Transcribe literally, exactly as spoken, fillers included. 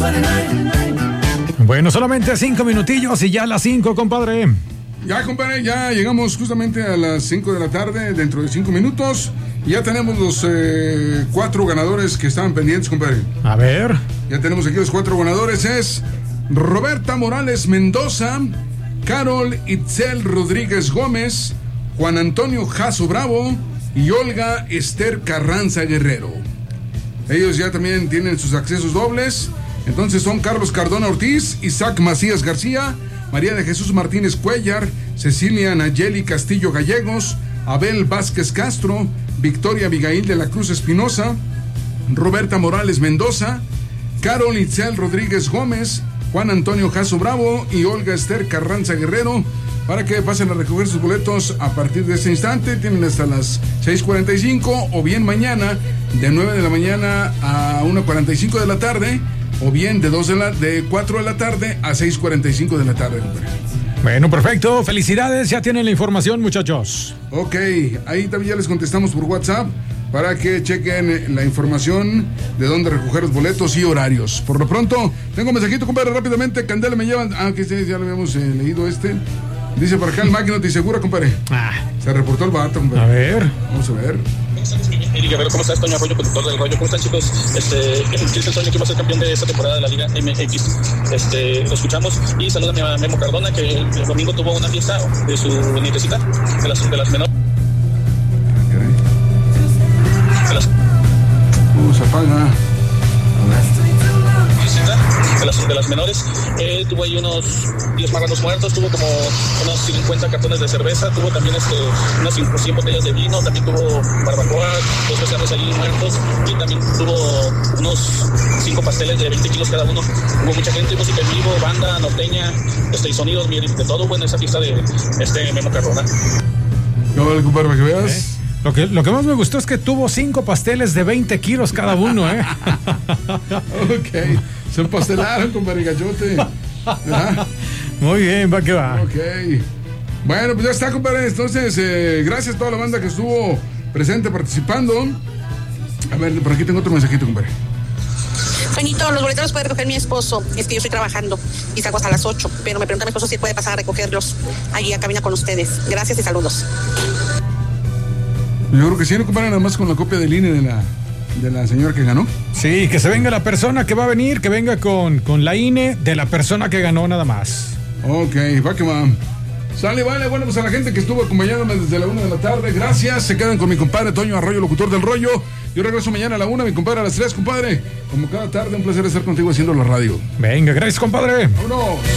Bueno, solamente cinco minutillos y ya a las cinco, compadre. Ya, compadre, ya llegamos justamente a las cinco de la tarde, dentro de cinco minutos. Ya tenemos los eh, cuatro ganadores que estaban pendientes, compadre. A ver. Ya tenemos aquí los cuatro ganadores. Es Roberta Morales Mendoza, Carol Itzel Rodríguez Gómez, Juan Antonio Jasso Bravo y Olga Esther Carranza Guerrero. Ellos ya también tienen sus accesos dobles. Entonces son Carlos Cardona Ortiz, Isaac Macías García, María de Jesús Martínez Cuellar, Cecilia Nayeli Castillo Gallegos, Abel Vázquez Castro, Victoria Abigail de la Cruz Espinosa, Roberta Morales Mendoza, Carol Itzel Rodríguez Gómez, Juan Antonio Jasso Bravo y Olga Esther Carranza Guerrero, para que pasen a recoger sus boletos a partir de este instante. Tienen hasta las seis cuarenta y cinco, o bien mañana de nueve de la mañana a una cuarenta y cinco de la tarde, o bien de, dos de, la, de cuatro de la tarde a seis cuarenta y cinco de la tarde, compadre. Bueno, perfecto. Felicidades. Ya tienen la información, muchachos. Ok, ahí también ya les contestamos por WhatsApp para que chequen la información de dónde recoger los boletos y horarios. Por lo pronto, tengo un mensajito, compadre, rápidamente. Candela me llevan. Ah, que sí, ya lo habíamos eh, leído este. Dice por acá el máquina te asegura, compadre. Ah. Se reportó el vato, compadre. A ver. Vamos a ver. ¿Cómo estás, Toño Arroyo, conductor del Rollo? ¿Cómo están, chicos? Este, ¿quién es el Toño que va a ser campeón de esta temporada de la Liga M X? Este, lo escuchamos y salúdame a Memo Cardona, que el domingo tuvo una fiesta de su nietecita, de las, de las menores. De las... Uh, se apaga. De las, de las menores, eh, tuvo ahí unos diez marranos muertos, tuvo como unos cincuenta cartones de cerveza, tuvo también este, unas cien botellas de vino, también tuvo barbacoa, dos becerros allí muertos, y también tuvo unos cinco pasteles de veinte kilos cada uno. Hubo mucha gente, música en vivo, banda norteña, este, y sonidos, de todo bueno esa fiesta de este Memo Cardona. ¿Cómo vale, compadre, para que veas? ¿Eh? Lo que, lo que más me gustó es que tuvo cinco pasteles de veinte kilos cada uno, ¿eh? Ok, se empastelaron, compadre Gallote. ¿Ah? Muy bien, va que va. Ok. Bueno, pues ya está, compadre. Entonces, eh, gracias a toda la banda que estuvo presente participando. A ver, por aquí tengo otro mensajito, compadre. Toñito, los boletos los puede recoger mi esposo. Es que yo estoy trabajando y salgo hasta las ocho. Pero me pregunta mi esposo si puede pasar a recogerlos allí a cabina con ustedes. Gracias y saludos. Yo creo que sí, no, compadre, nada más con la copia del I N E de la, de la señora que ganó. Sí, que se venga la persona que va a venir, que venga con, con la I N E de la persona que ganó nada más. Ok, va que va. Sale, vale, bueno, pues a la gente que estuvo acompañándome desde la una de la tarde, gracias. Se quedan con mi compadre Toño Arroyo, locutor del Rollo. Yo regreso mañana a la una, mi compadre a las tres, compadre. Como cada tarde, un placer estar contigo haciendo la radio. Venga, gracias, compadre. Vámonos.